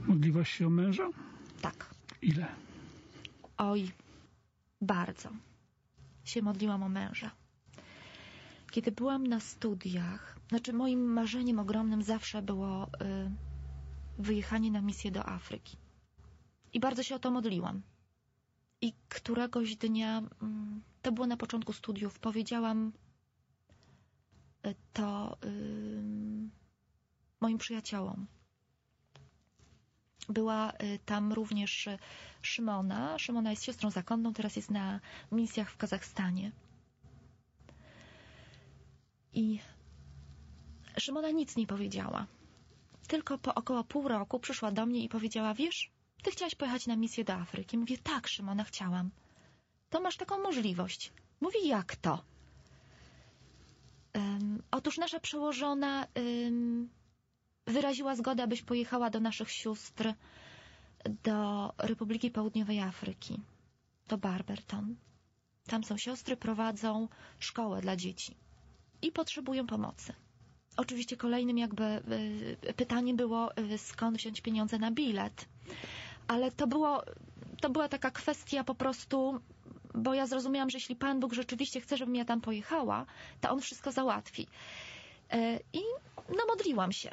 Modliłaś się o męża? Tak. Ile? Oj, bardzo się modliłam o męża. Kiedy byłam na studiach, moim marzeniem ogromnym zawsze było wyjechanie na misję do Afryki. I bardzo się o to modliłam. I któregoś dnia, to było na początku studiów, powiedziałam to moim przyjaciołom. Była tam również Szymona. Szymona jest siostrą zakonną, teraz jest na misjach w Kazachstanie. I Szymona nic nie powiedziała. Tylko po około pół roku przyszła do mnie i powiedziała: wiesz, ty chciałaś pojechać na misję do Afryki. Mówię: tak, Szymona, chciałam. To masz taką możliwość. Mówi: jak to? Otóż nasza przełożona wyraziła zgodę, abyś pojechała do naszych sióstr do Republiki Południowej Afryki, do Barberton. Tam są siostry, prowadzą szkołę dla dzieci i potrzebują pomocy. Oczywiście kolejnym pytaniem było, skąd wziąć pieniądze na bilet. Ale to była taka kwestia po prostu, bo ja zrozumiałam, że jeśli Pan Bóg rzeczywiście chce, żebym ja tam pojechała, to On wszystko załatwi. I modliłam się.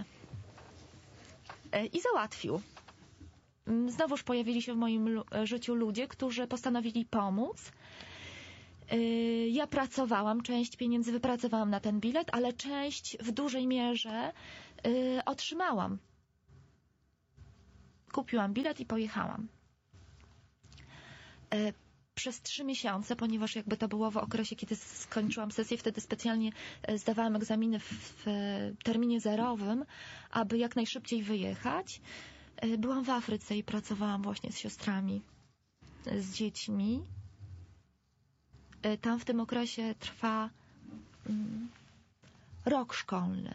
I załatwił. Znowuż pojawili się w moim życiu ludzie, którzy postanowili pomóc. Ja pracowałam, część pieniędzy wypracowałam na ten bilet, ale część w dużej mierze otrzymałam. Kupiłam bilet i pojechałam. Przez 3 miesiące, ponieważ to było w okresie, kiedy skończyłam sesję, wtedy specjalnie zdawałam egzaminy w terminie zerowym, aby jak najszybciej wyjechać. Byłam w Afryce i pracowałam właśnie z siostrami, z dziećmi. Tam w tym okresie trwa rok szkolny.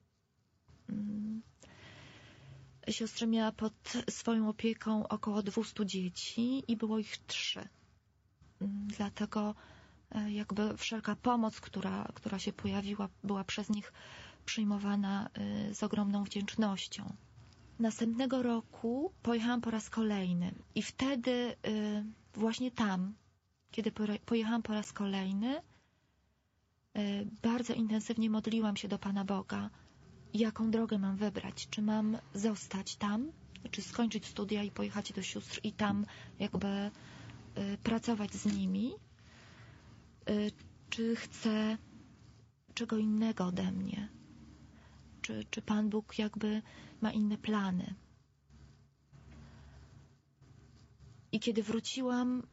Siostra miała pod swoją opieką około 200 dzieci i było ich 3. Dlatego wszelka pomoc, która się pojawiła, była przez nich przyjmowana z ogromną wdzięcznością. Następnego roku pojechałam po raz kolejny i wtedy właśnie tam, kiedy pojechałam po raz kolejny, bardzo intensywnie modliłam się do Pana Boga, jaką drogę mam wybrać. Czy mam zostać tam, czy skończyć studia i pojechać do sióstr i tam pracować z nimi, czy chcę czego innego ode mnie, czy Pan Bóg ma inne plany. I kiedy wróciłam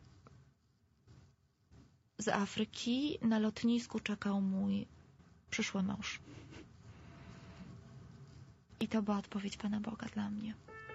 z Afryki, na lotnisku czekał mój przyszły mąż. I to była odpowiedź Pana Boga dla mnie.